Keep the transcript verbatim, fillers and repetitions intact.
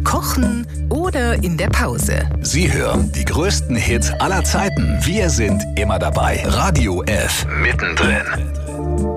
Kochen oder in der Pause. Sie hören die größten Hits aller Zeiten. Wir sind immer dabei. Radio F. Mittendrin.